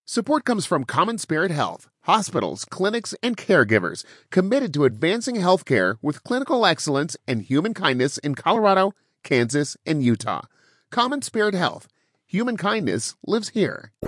Support comes from Common Spirit Health, hospitals, clinics, and caregivers committed to advancing healthcare with clinical excellence and human kindness in Colorado, Kansas, and Utah. Common Spirit Health. Human kindness lives here.